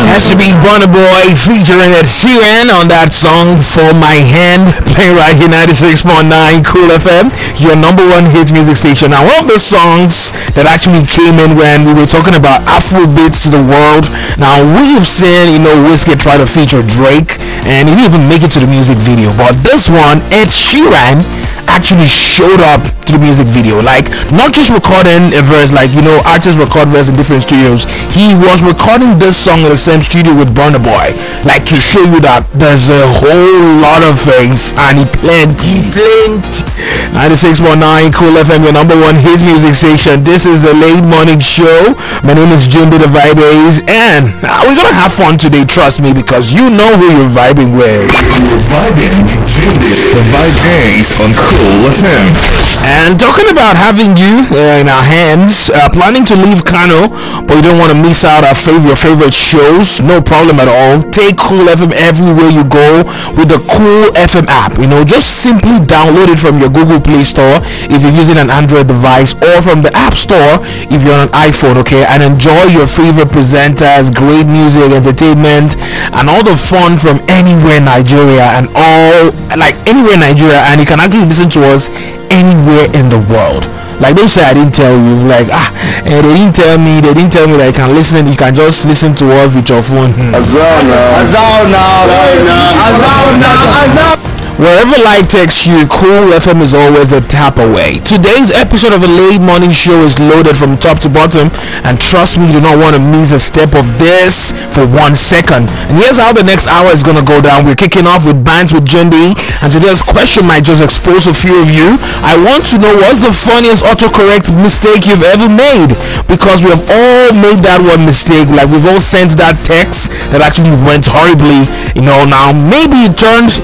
Has to be Burna Boy featuring Ed Sheeran on that song For My Hand, playing right here 96.9 Cool FM, your number one hit music station. Now, one of the songs that actually came in when we were talking about Afrobeats to the world. Now, we've seen, Wizkid try to feature Drake, and he didn't even make it to the music video. But this one, Ed Sheeran actually showed up to the music video, like not just recording a verse, like artists record verse in different studios. He was recording this song in the same studio with Burna Boy, like to show you that there's a whole lot of things, and he plenty 96.9 Cool FM, your number one hit music station. This is the late morning show. My name is Jimmy the Vibe Ace, and we're gonna have fun today, trust me, because you know who you're vibing with. You're vibing with Jimmy the Vibe Ace on Cool FM. And talking about having you in our hands, planning to leave Kano, but you don't want to miss out your favorite shows, no problem at all. Take Cool FM everywhere you go with the Cool FM app. Just simply download it from your Google Play Store if you're using an Android device, or from the App Store if you're on an iPhone, okay? And enjoy your favorite presenters, great music, entertainment, and all the fun from anywhere in Nigeria, and anywhere in Nigeria, and you can actually listen to us anywhere in the world. Like, don't say I didn't tell you. Like, they didn't tell me that you can listen. You can just listen to us with your phone. Wherever life takes you, Cool FM is always a tap away. Today's episode of the late morning show is loaded from top to bottom, and trust me, you do not want to miss a step of this for 1 second. And here's how the next hour is gonna go down. We're kicking off with Bands with Jimby, and today's question might just expose a few of you. I want to know, what's the funniest autocorrect mistake you've ever made? Because we have all made that one mistake. Like, we've all sent that text that actually went horribly. Now maybe it turns